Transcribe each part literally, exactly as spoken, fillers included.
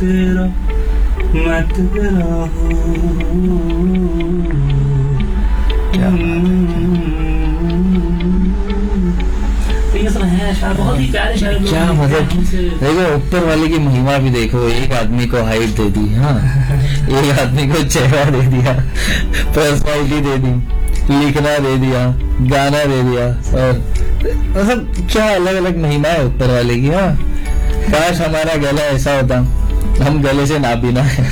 तेरा मैं तेरा हूँ। तो ये सब है शायद बहुत ही प्यारे शायद लोग। क्या मतलब देखो ऊपर वाले की महिमा भी देखो, एक आदमी को हाइट दे दी, हाँ एक आदमी को चेहरा दे दिया, पर्सनैलिटी दे दी, लिखना दे दिया, गाना दे दिया, और मतलब क्या अलग अलग महिमा है ऊपर वाले की। हाँ काश हमारा गला ऐसा होता, हम गले से ना पीना है।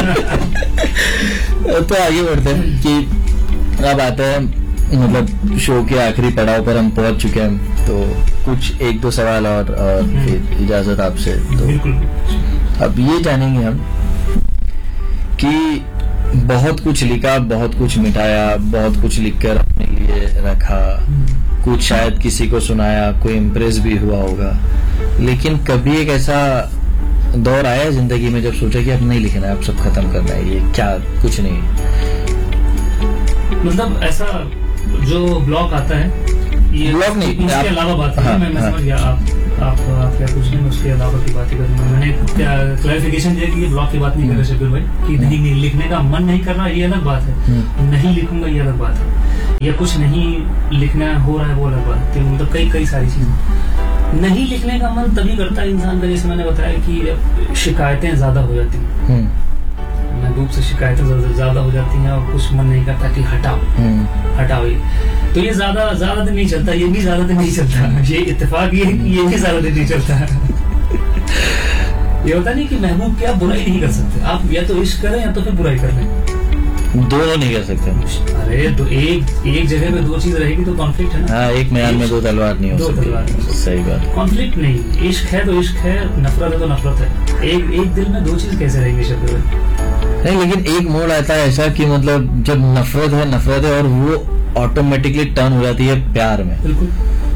तो आगे बढ़ते हैं कि अब आते हैं मतलब शो के आखिरी पड़ाव पर हम पहुंच चुके हैं, तो कुछ एक दो सवाल और, और फिर इजाजत आपसे। तो अब ये जानेंगे हम कि बहुत कुछ लिखा, बहुत कुछ मिटाया, बहुत कुछ लिखकर अपने लिए रखा, कुछ शायद किसी को सुनाया, कोई इम्प्रेस भी हुआ होगा, लेकिन कभी एक ऐसा दौर आया जिंदगी में जब सोचा कि अब नहीं लिखना है, अब सब खत्म करना है, ये क्या कुछ नहीं। मतलब ऐसा जो ब्लॉक आता है, ये ब्लॉक नहीं, इसके अलावा बात है। हाँ, मैं, मैं हाँ, समझ गया आप आप आप क्या कुछ नहीं, उसके अलावा की बात ही करूंगा। मैंने क्या क्लैरिफिकेशन दिया कि ये ब्लॉक की बात नहीं कर रहे शबीर भाई, कि नहीं, नहीं लिखने का मन नहीं कर रहा, ये अलग बात है, नहीं लिखूंगा ये अलग बात है, या कुछ नहीं लिखना हो रहा है वो अलग बात है। मतलब कई कई सारी चीजें। नहीं लिखने का मन तभी करता है इंसान का, जैसे मैंने बताया कि शिकायतें ज्यादा हो जाती हैं, महबूब से शिकायतें ज्यादा हो जाती हैं और कुछ मन नहीं करता कि हटाओ हटाओ ये, तो ये ज्यादा ज्यादा दिन नहीं चलता, ये भी ज्यादा दिन नहीं चलता, ये इत्तेफाक ये ये भी ज्यादा दिन नहीं चलता। ये होता नहीं कि महबूब की आप बुराई नहीं कर सकते, आप या तो इश्क करें या तो फिर बुराई कर लें, दोनों नहीं कर सकते। अरे तो एक एक जगह में दो चीज रहेगी तो कॉन्फ्लिक्ट है ना। हाँ, एक मैदान में दो तलवार नहीं हो दो सकती। तलवार नहीं। सही बात। कॉन्फ्लिक्ट नहीं, इश्क है तो इश्क है, नफरत है तो नफरत है, एक एक दिल में दो चीज कैसे रहेंगी शब्द नहीं, लेकिन एक मोड़ आता है ऐसा कि मतलब जब नफरत है नफरत है और वो ऑटोमेटिकली टर्न हो जाती है प्यार में। बिल्कुल।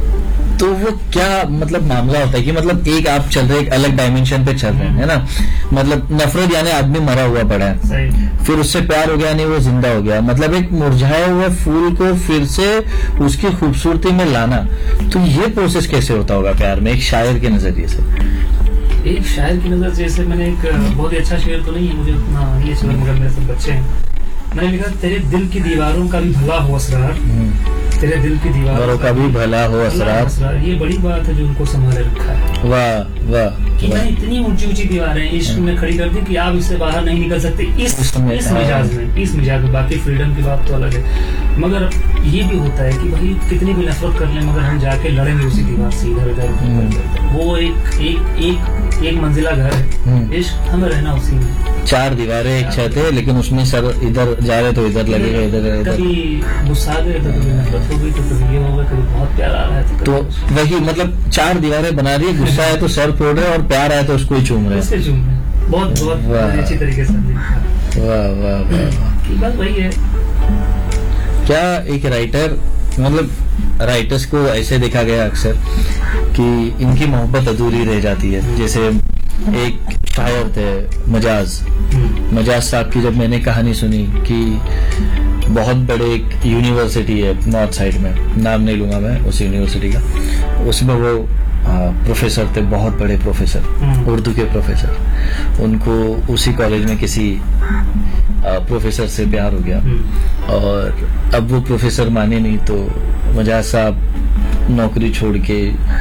तो वो क्या मतलब मामला होता है कि मतलब एक आप चल रहे एक अलग डायमेंशन पे चल रहे हैं, है ना, मतलब नफरत यानी आदमी मरा हुआ पड़ा है, सही। फिर उससे प्यार हो गया नहीं वो जिंदा हो गया, मतलब एक मुरझाए हुए फूल को फिर से उसकी खूबसूरती में लाना। तो ये प्रोसेस कैसे होता होगा प्यार में, एक शायर के नजरिए से? एक शायर की नजर से, जैसे मैंने एक बहुत ही अच्छा शेर तो नहीं है मुझे उतना ये शेर, मगर मेरे सब बच्चे हैं, मैंने लिखा तेरे दिल की दीवारों का भी भला हो असरार, तेरे दिल की दीवारों का भी भला हो असरार, ये बड़ी बात है जो उनको संभाले रखा है। वाह वाह। कि मैं इतनी ऊंची ऊंची दीवारें इश्क में खड़ी कर दी कि आप इससे बाहर नहीं निकल सकते, इस इस मिजाज में इस मिजाज में बाकी फ्रीडम की बात तो अलग है, मगर ये भी होता है कि भाई कितनी भी नफरत कर लें मगर हम जाके लड़ेंगे उसी दीवार से, इधर उधर। वो एक एक एक एक मंजिला घर है, इश्क हमें रहना उसी में। चार दीवारें एक छत है, लेकिन उसमें सर इधर जा रहे तो इधर लगेगा, इधर कभी गुस्सा आ गए तो कभी नफरत हो गई तो कभी ये हो गया, कभी बहुत प्यार आ रहा है तो वही मतलब चार दीवारें बना रही है, गुस्सा है तो सर फोड़ रहे और प्यार है तो उसको ही चूम रहे हैं। चूम रहे बहुत बहुत अच्छी तरीके से। वाह वाह वाह। बस वही है। क्या एक राइटर, मतलब राइटर्स को ऐसे देखा गया अक्सर कि इनकी मोहब्बत अधूरी रह जाती है। जैसे एक शायर थे मजाज मजाज साहब की, जब मैंने कहानी सुनी कि बहुत बड़े एक यूनिवर्सिटी है नॉर्थ साइड में, नाम नहीं लूंगा मैं उस यूनिवर्सिटी का, उसमें वो प्रोफेसर थे, बहुत बड़े प्रोफेसर, उर्दू के प्रोफेसर, उनको उसी कॉलेज में किसी प्रोफेसर से प्यार हो गया और अब वो प्रोफेसर माने नहीं, तो मजाज साहब नौकरी छोड़ के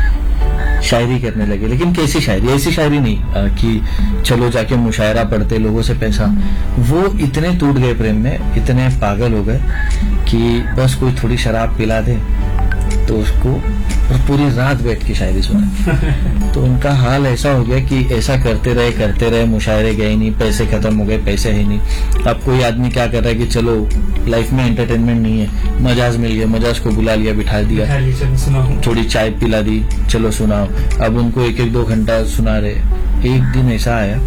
शायरी करने लगे। लेकिन कैसी शायरी, ऐसी शायरी नहीं आ, कि चलो जाके मुशायरा पढ़ते लोगों से पैसा, वो इतने टूट गए प्रेम में, इतने पागल हो गए कि बस कोई थोड़ी शराब पिला दे तो उसको और पूरी रात बैठ के शायरी सुने। तो उनका हाल ऐसा हो गया कि ऐसा करते रहे करते रहे, मुशायरे गए नहीं, पैसे खत्म हो गए, पैसे ही नहीं। अब कोई आदमी क्या कर रहा है कि चलो लाइफ में एंटरटेनमेंट नहीं है, मजाज मिल गया, मजाज को बुला लिया, बिठा दिया, थोड़ी चाय पिला दी, चलो सुनाओ। अब उनको एक एक दो घंटा सुना रहे। एक दिन ऐसा आया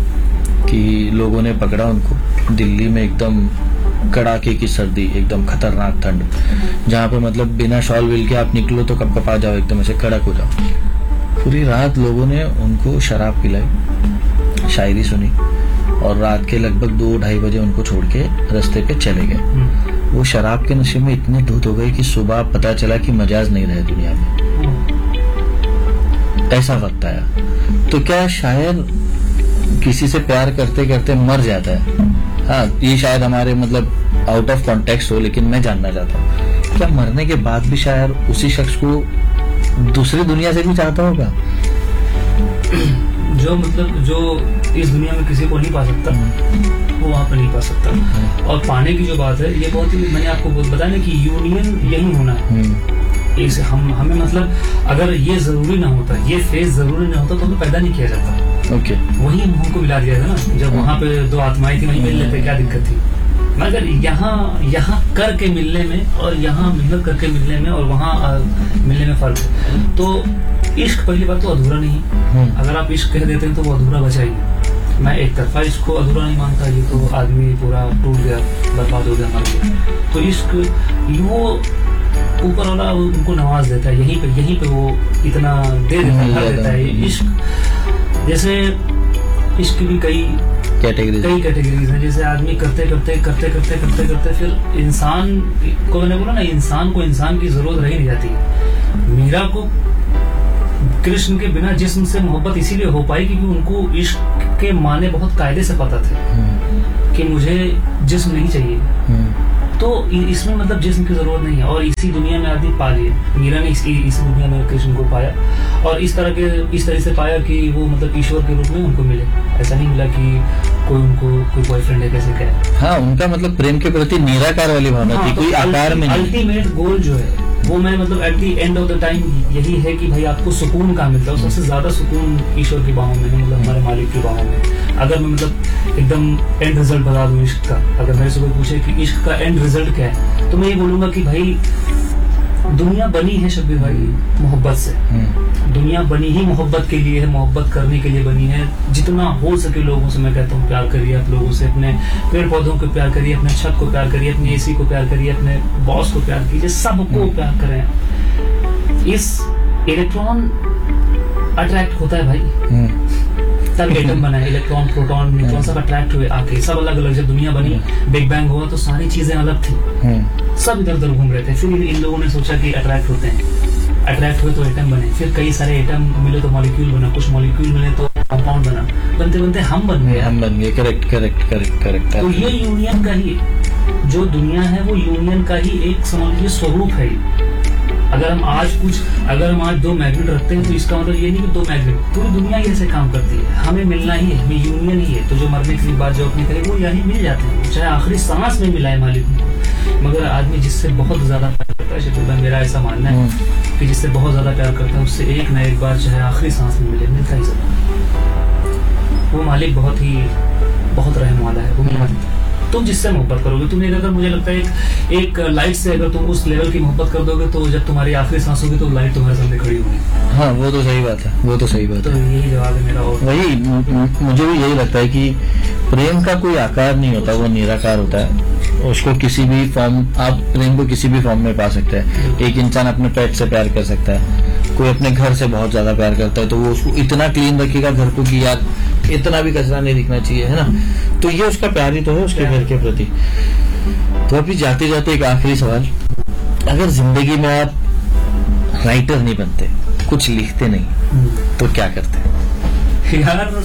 कि लोगों ने पकड़ा उनको दिल्ली में, एकदम कड़ाके की सर्दी, एकदम खतरनाक ठंड, जहाँ पे मतलब बिना शॉल विल के आप निकलो तो कब कपा जाओ, एकदम ऐसे कड़क हो जाओ। पूरी रात लोगों ने उनको शराब पिलाई, शायरी सुनी और रात के लगभग दो ढाई बजे उनको छोड़ के रास्ते पे चले गए। वो शराब के नशे में इतने धुत हो गए कि सुबह पता चला कि मजाज नहीं रहे दुनिया में। ऐसा वक्त आया। तो क्या शायर किसी से प्यार करते करते मर जाता है, हाँ ये शायद हमारे मतलब आउट ऑफ कॉन्टेक्स्ट हो, लेकिन मैं जानना चाहता हूँ क्या मरने के बाद भी शायद उसी शख्स को दूसरी दुनिया से भी चाहता होगा? जो मतलब जो इस दुनिया में किसी को नहीं पा सकता वो वहाँ पे नहीं पा सकता। और पाने की जो बात है, ये बहुत ही मैंने आपको बताया ना कि यूनियन यही होना है। इस हम हमें मतलब अगर ये जरूरी ना होता, ये फेज जरूरी ना होता तो हमें पैदा नहीं किया जाता। ओके वही हमको मिला दिया था ना, जब वहाँ पे दो आत्माएं थी वहीं मिल लेते, क्या दिक्कत थी? मगर यहाँ यहाँ करके मिलने में और यहाँ मेहनत करके मिलने में और वहाँ मिलने में फर्क है। तो इश्क पहली बात तो अधूरा नहीं है। अगर आप इश्क कह देते हैं तो वो अधूरा बचा ही। मैं एक तरफा इश्क को अधूरा नहीं मानता, ये तो आदमी पूरा टूट गया, बर्बाद हो गया हमारे। तो इश्क वो ऊपर वाला उनको नवाज देता है, यहीं पे यहीं पे वो इतना दे देता है, भर देता है। इश्क जैसे इश्क भी कई कैटेगरीज कई कैटेगरीज हैं। जैसे आदमी करते करते करते करते करते करते फिर इंसान को, मैंने बोला ना, इंसान को इंसान की जरूरत रही नहीं जाती। मीरा को कृष्ण के बिना जिस्म से मोहब्बत इसीलिए हो पाई क्योंकि उनको इश्क के माने बहुत कायदे से पता थे कि मुझे जिस्म नहीं चाहिए। तो इसमें मतलब जिस्म की जरूरत नहीं है। और इसी दुनिया में आदमी पा लिए। मीरा ने इसी इसी दुनिया में कृष्ण को पाया और इस तरह के इस तरह से पाया कि वो मतलब ईश्वर के रूप में उनको मिले। ऐसा नहीं मिला कि कोई उनको कोई बॉयफ्रेंड है कैसे क्या है। हाँ, उनका मतलब प्रेम के प्रति निराकार वाली भावना हाँ, थी, तो कोई आकार में नहीं। अल्टीमेट गोल जो है वो मैं मतलब at the end of the time यही है कि भाई आपको सुकून कहाँ मिलता है। सबसे ज्यादा सुकून ईश्वर की बाहों में है, मतलब हमारे मालिक की बाहों में। अगर मैं मतलब एकदम एंड रिजल्ट बता दूं इश्क का, अगर मेरे से कोई पूछे कि इश्क का एंड रिजल्ट क्या है, तो मैं ये बोलूंगा कि भाई दुनिया बनी है शब्बीर भाई मोहब्बत से। दुनिया बनी ही मोहब्बत के लिए है, मोहब्बत करने के लिए बनी है। जितना हो सके लोगों से मैं कहता हूँ प्यार करिए आप लोगों से, अपने पेड़ पौधों को प्यार करिए, अपने छत को प्यार करिए, अपने एसी को प्यार करिए, अपने बॉस को प्यार कीजिए, सबको प्यार करें। इस इलेक्ट्रॉन अट्रैक्ट होता है भाई, तब एटम बना है, इलेक्ट्रॉन प्रोटॉन न्यूट्रॉन सब अट्रैक्ट हुए आके, सब अलग अलग। जब दुनिया बनी बिग बैंग हुआ तो सारी चीजें अलग थी, सब इधर उधर घूम रहे थे। फिर इन लोगों ने सोचा कि अट्रैक्ट होते हैं, अट्रैक्ट हुए तो एटम बने, फिर कई सारे एटम मिले तो मॉलिक्यूल बना, कुछ मॉलिक्यूल मिले तो कंपाउंड बना, बनते बनते हम बन गए हम बन गए करेक्ट करेक्ट करेक्ट करेक्ट तो ये यूनियन का ही जो दुनिया है वो यूनियन का ही एक समझ लीजिए स्वरूप है। अगर हम आज कुछ अगर हम आज दो मैग्नेट रखते हैं तो इसका मतलब ये नहीं कि दो मैग्नेट, पूरी दुनिया ही ऐसे काम करती है। हमें मिलना ही है, हमें यूनियन ही है। तो जो मरने की बात जो अपनी करे वो यही मिल जाते हैं, चाहे आखिरी सांस में मिला है मालिक ने। मगर आदमी जिससे बहुत ज्यादा प्यार करता है, शकुल भाई मेरा ऐसा मानना है कि जिससे बहुत ज्यादा प्यार करता है उससे एक न एक बार चाहे आखिरी सांस में मिले, मिलता ही जरूर। वो मालिक बहुत ही बहुत रहम वाला है। वो तुम जिससे मोहब्बत करोगे, तुम्हें अगर मुझे लगता है एक, एक लाइट से अगर तुम उस लेवल की मोहब्बत कर दोगे तो जब तुम्हारी आखिरी सांस होगी तो लाइट तुम्हारे सामने खड़ी होगी। हाँ वो तो सही बात है, वो तो सही बात तो है। यही जवाब है मेरा। और वही मुझे भी यही लगता है कि प्रेम का कोई आकार नहीं होता, वो निराकार होता है। उसको किसी भी फॉर्म, आप प्रेम को किसी भी फॉर्म में पा सकते हैं। एक इंसान अपने पेट से प्यार कर सकता है, कोई अपने घर से बहुत ज्यादा प्यार करता है तो वो उसको इतना क्लीन रखेगा घर को कि यार इतना भी कचरा नहीं दिखना चाहिए, है ना। तो ये उसका प्यार ही तो है उसके घर के प्रति। तो अभी जाते जाते एक आखिरी सवाल, अगर जिंदगी में आप राइटर नहीं बनते, कुछ लिखते नहीं, तो क्या करते? यार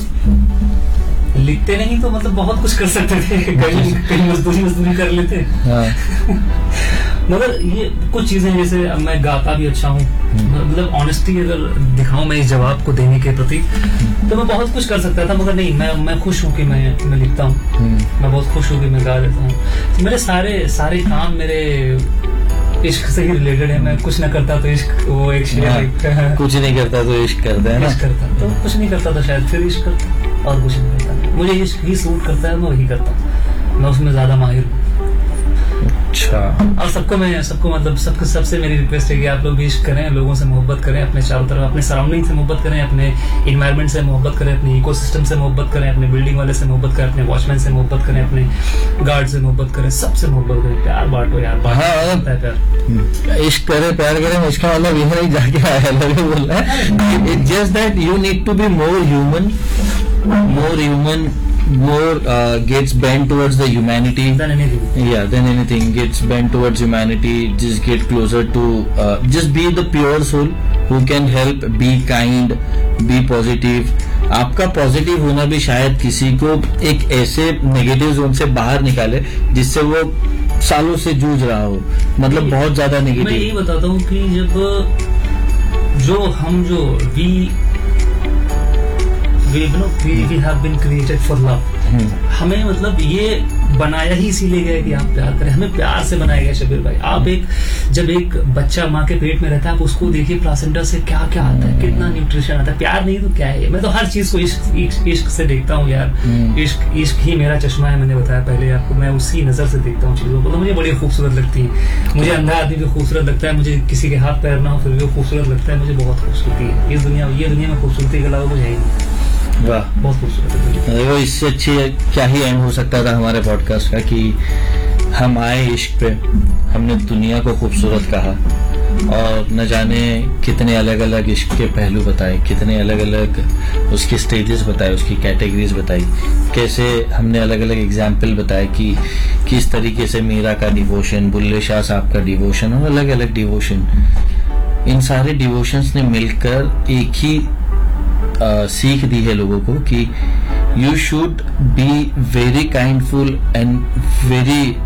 लिखते नहीं तो मतलब बहुत कुछ कर सकते थे, कहीं कहीं मजदूरी मजदूरी कर लेते। हाँ। मगर ये कुछ चीजें, जैसे मैं गाता भी अच्छा हूँ, मतलब ऑनेस्टी अगर दिखाऊं मैं इस जवाब को देने के प्रति, तो मैं बहुत कुछ कर सकता था। मगर नहीं, मैं मैं खुश हूँ कि मैं मैं लिखता हूँ, मैं बहुत खुश हूँ कि मैं गा देता हूँ। मेरे सारे सारे काम मेरे इश्क से ही रिलेटेड है। मैं कुछ न करता तो इश्क, वो एक शेर है, कुछ नहीं करता तो इश्क करता है ना। इश्क करता तो कुछ नहीं करता तो शायद फिर इश्क करता, और कुछ नहीं करता। मुझे इश्क ही सूट करता है, मैं वही करता, मैं उसमें ज्यादा माहिर हूँ। अच्छा। और सबको मैं सबको मतलब सबको सबसे मेरी रिक्वेस्ट है कि आप लोग भी इश्क करें, लोगों से मोहब्बत करें, अपने चारों तरफ अपने सराउंडिंग से मोहब्बत करें, अपने इन्वायरमेंट से मोहब्बत करें, अपने इकोसिस्टम से मोहब्बत करें, अपने बिल्डिंग वाले से मोहब्बत करें, अपने वॉचमैन से मोहब्बत करें, अपने गार्ड से मोहब्बत करें, सबसे मोहब्बत करें। प्यार बांटो यार, प्यार इश्क करे प्यार करे, इसका मतलब यह नहीं जाके आया बोल रहा है। Just that you need to be more human, more human, more uh, gets bent towards the humanity than anything. Yeah, than anything gets bent towards humanity. Just get closer to uh, just be the pure soul who can help, be kind, be positive, आपका positive होना भी शायद किसी को एक ऐसे negative zone से बाहर निकाले जिससे वो सालों से जूझ रहा हो, मतलब बहुत ज्यादा मैं यही नेगेटिव। बताता हूँ कि जब जो हम जो we we know we we have been created for love, हमें मतलब ये बनाया ही इसीलिए गया कि आप प्यार करें, हमें प्यार से बनाया गया शबीर भाई। आप एक जब एक बच्चा माँ के पेट में रहता है आप उसको देखिए प्लासेंटा से क्या क्या आता है, कितना न्यूट्रिशन आता है। प्यार नहीं तो क्या है? मैं तो हर चीज को इश्क इश्क, इश्क से देखता हूँ यार। इश्क इश्क ही मेरा चश्मा है, मैंने बताया पहले आपको। मैं उसी नजर से देखता हूँ चीजों को, तो मुझे बड़ी खूबसूरत लगती है। मुझे अंधा आदमी भी खूबसूरत लगता है, मुझे किसी के हाथ पैर ना हो फिर भी वो खूबसूरत लगता है। मुझे बहुत खूबसूरती है इस दुनिया ये दुनिया में खूबसूरती के अलावा कुछ है ही नहीं। वाह, बहुत खूबसूरत है। देखो इससे अच्छी क्या ही एंड हो सकता था हमारे पॉडकास्ट का कि हम आए इश्क पे, हमने दुनिया को खूबसूरत कहा और न जाने कितने अलग अलग इश्क के पहलू बताए, कितने अलग अलग उसकी स्टेजेस बताए, उसकी कैटेगरीज बताई, कैसे हमने अलग अलग एग्जाम्पल बताए कि किस तरीके से मीरा का डिवोशन, बुल्ले शाह साहब का डिवोशन और अलग अलग डिवोशन, इन सारे डिवोशंस ने मिलकर एक ही Uh, सीख दी है लोगों को कि you should be very काइंडफुल and very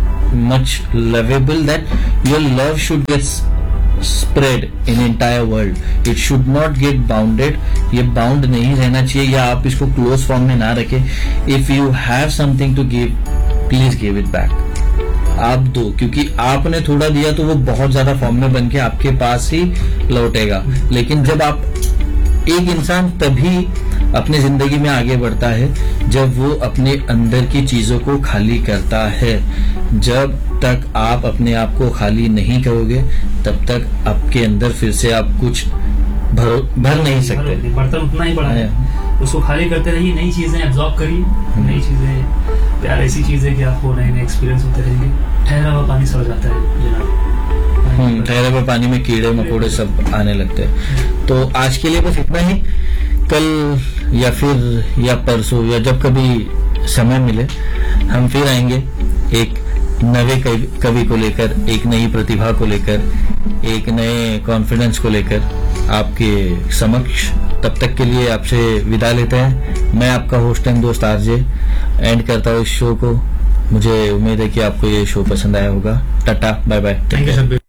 much lovable, that your love should get spread in entire world. It should not gate bounded. ये बाउंड नहीं रहना चाहिए या आप इसको क्लोज फॉर्म में ना रखें। If you have something to give, please give it back. आप दो, क्योंकि आपने थोड़ा दिया तो वो बहुत ज्यादा फॉर्म में बन के आपके पास ही लौटेगा। लेकिन जब आप एक इंसान तभी अपनी जिंदगी में आगे बढ़ता है जब वो अपने अंदर की चीजों को खाली करता है। जब तक आप अपने आप को खाली नहीं करोगे तब तक आपके अंदर फिर से आप कुछ भर भर नहीं सकते। बर्तन उतना ही बड़ा है, उसको खाली करते रहिए, नई चीजें एब्जॉर्ब करिए। नई चीजें प्यार ऐसी चीज है कि आपको नए नए एक्सपीरियंस होते रहेंगे। ठहरा हुआ पानी सड़ जाता है जनाब, ठहरे हुए पानी में कीड़े मकोड़े सब आने लगते हैं। तो आज के लिए बस इतना ही। कल या फिर या परसों या जब कभी समय मिले हम फिर आएंगे एक नए कवि को लेकर, एक नई प्रतिभा को लेकर, एक नए कॉन्फिडेंस को लेकर आपके समक्ष। तब तक के लिए आपसे विदा लेते हैं। मैं आपका होस्ट एंड दोस्त आरजे एंड करता हूँ इस शो को। मुझे उम्मीद है कि आपको ये शो पसंद आया होगा। Tata, bye bye. Thank you.